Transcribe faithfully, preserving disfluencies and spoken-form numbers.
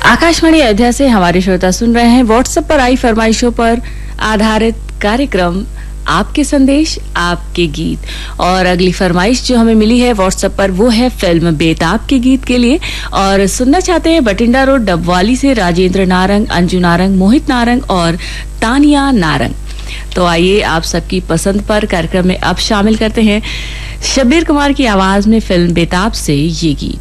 आकाशवाणी अयोध्या से हमारे श्रोता सुन रहे हैं व्हाट्सएप पर आई फरमाइशों पर आधारित कार्यक्रम आपके संदेश आपके गीत। और अगली फरमाइश जो हमें मिली है व्हाट्सएप पर वो है फिल्म बेताब के गीत के लिए, और सुनना चाहते हैं बटिंडा रोड डबवाली से राजेंद्र नारंग, अंजू नारंग, मोहित नारंग और तानिया नारंग। तो आइए आप सबकी पसंद पर कार्यक्रम में अब शामिल करते हैं शब्बीर कुमार की आवाज में फिल्म बेताब से ये गीत।